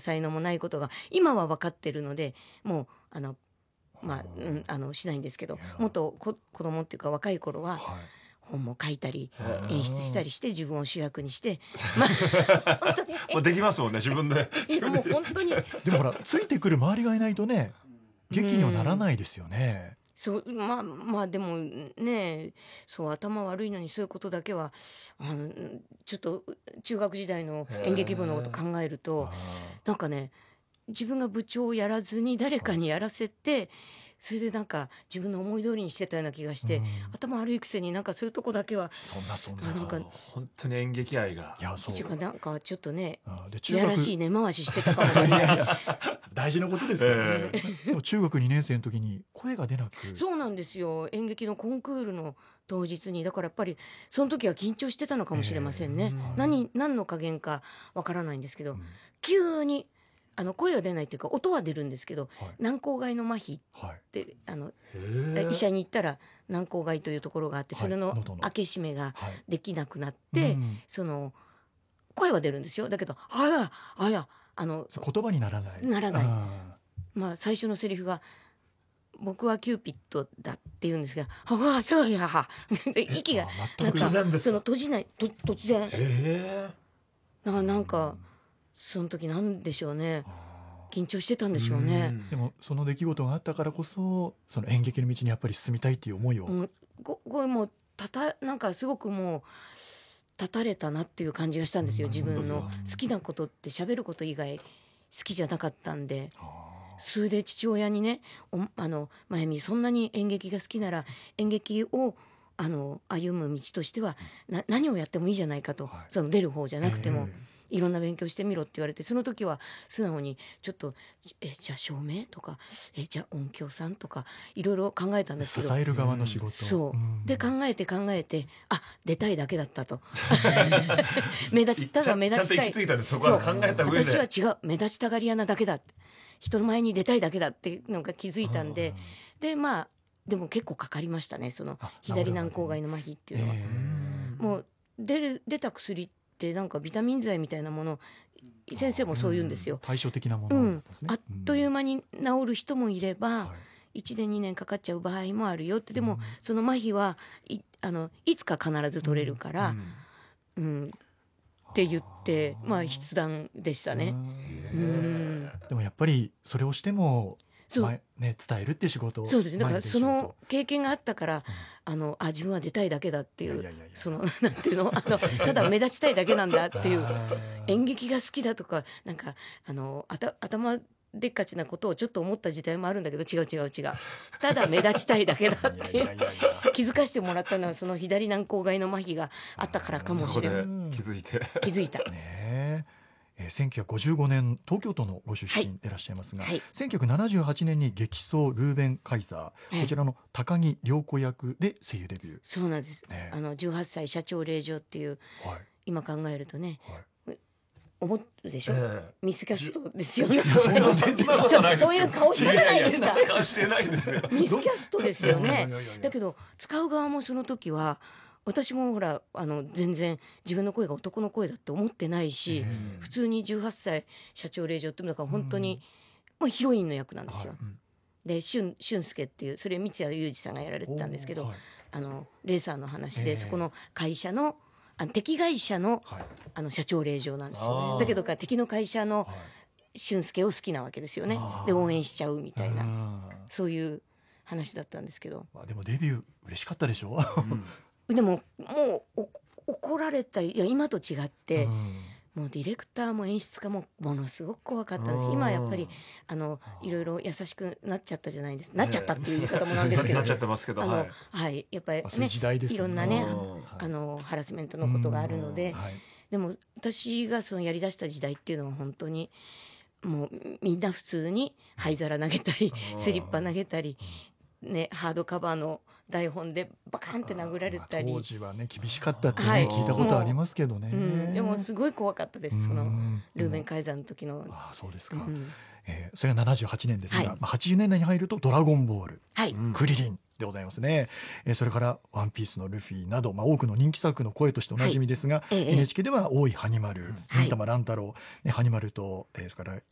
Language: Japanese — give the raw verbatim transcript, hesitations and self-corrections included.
才能もないことが今は分かってるので、もうあのまあ、うん、あのしないんですけど、もっとこ子供っていうか若い頃は、はい、本も書いたり演出したりして自分を主役にして、まあ本当にまあできますもんね、自分で。 いやもう本当にでもほらついてくる周りがいないとね、劇にはならないですよね。 そうまあまあでもね、そう頭悪いのにそういうことだけはあのちょっと中学時代の演劇部のこと考えると、なんかね、自分が部長をやらずに誰かにやらせて、それでなんか自分の思い通りにしてたような気がして、頭悪いくせになんかそういうとこだけはそんなそんな、 なんか本当に演劇愛が、 いやそううなんかちょっとねいやらしい根回ししてたかもしれない大事なことですからね、えー、でも中学にねん生の時に声が出なく。 そうなんですよ、演劇のコンクールの当日に。だからやっぱりその時は緊張してたのかもしれませんね、えー、何, 何の加減かわからないんですけど、うん、急にあの声が出ないというか音は出るんですけど、はい、軟口蓋の麻痺って、はい、あの医者に行ったら軟口蓋というところがあって、それの開け閉めができなくなって、はい、その声は出るんですよ。だけどあやあやあの言葉にならないならない。まあ最初のセリフが僕はキューピッドだって言うんですが、はわややは息がなんかその閉じないと突然ななんかその時なんでしょうね、緊張してたんでしょうね。 でもその出来事があったからこそ、その演劇の道にやっぱり進みたいっていう思いを、うん、 ここれもうたたなんかすごくもう立たれたなっていう感じがしたんですよ。自分の好きなことって喋ること以外好きじゃなかったんで。それで父親にね、おあのまゆみそんなに演劇が好きなら演劇をあの歩む道としてはな何をやってもいいじゃないかと、はい、その出る方じゃなくてもいろんな勉強してみろって言われて、その時は素直にちょっとえじゃあ照明とかえじゃあ音響さんとかいろいろ考えたんですけど、 支える側の仕事、 そう、うん、で考えて考えてあ出たいだけだったと目立ちただ目立ちたい、 ちゃんと行き着いたんで、そこは考えた上で私は違う、目立ちたがり屋なだけだって、人の前に出たいだけだっていうのが気づいたんで、でまあでも結構かかりましたね、その左軟口蓋の麻痺っていうのは。もう 出, 出た薬ってなんかビタミン剤みたいなもの、先生もそう言うんですよ。 対照的なものなんですね、 うん、あっという間に治る人もいれば、はい、いちねんにねんかかっちゃう場合もあるよって。でも、うん、その麻痺はい、あのいつか必ず取れるから、うんうん、って言ってまあ筆談でしたね。うん、 でもやっぱりそれをしてもそう、ね、伝えるって仕事、 そうですね、だからその経験があったから、うん、あのあ自分は出たいだけだっていう、いやいやいやそのなんていうのあのただ目立ちたいだけなんだっていう演劇が好きだとかなんかあのあた頭でっかちなことをちょっと思った時代もあるんだけど、違う違う違う、ただ目立ちたいだけだっていう気づかせてもらったのはその左軟口蓋の麻痺があったからかもしれない。 気づいて気づいたねえー、せんきゅうひゃくごじゅうごねん東京都のご出身でいらっしゃいますが、はい、せんきゅうひゃくななじゅうはちねんに激走ルーベン・カイザー、はい、こちらの高木涼子役で声優デビュー。 そうなんです、ね、あのじゅうはっさい社長令嬢っていう、はい、今考えるとね、はい、思うでしょ、えー、ミスキャストですよね。そういう顔してないですか。 顔してないんですよ。 ミスキャストですよね。だけど使う側もその時は私もほらあの全然自分の声が男の声だって思ってないし、普通にじゅうはっさい社長令嬢ってだから本当に、まあ、ヒロインの役なんですよ、はい、で俊介っていうそれ三谷裕二さんがやられてたんですけど、はい、あのレーサーの話で、そこの会社のあの敵会社の、はい、あの社長令嬢なんですよね。だけどか敵の会社の俊介を好きなわけですよね。で応援しちゃうみたいなそういう話だったんですけど、 まあ、でもデビュー嬉しかったでしょ、うんでももう怒られたり、いや今と違って、うん、もうディレクターも演出家もものすごく怖かったんです。今やっぱりあのいろいろ優しくなっちゃったじゃないですか、なっちゃったっていう言い方もなんですけど、 なっちゃってますけど、 あの、はい、はい、やっぱりね、いろんなねあのハラスメントのことがあるので、はい、でも私がそのやりだした時代っていうのは本当にもうみんな普通に灰皿投げたりスリッパ投げたり、ね、ハードカバーの台本でバカンって殴られたり、 まあ、当時はね厳しかったって、ね、はい、聞いたことありますけどね、 うん、でもすごい怖かったです、そのルーベン・カイザーの時の。 ああそうですか、うん、えー、それがななじゅうはちねんですが、はい、まあ、はちじゅうねんだいに入るとドラゴンボール、はい、クリリンでございますね、えー、それからワンピースのルフィなど、まあ、多くの人気作の声としておなじみですが、はい、エヌエイチケー では大井ハニマル、忍たま乱太郎、ね、ハニマルと、えー、それから鬼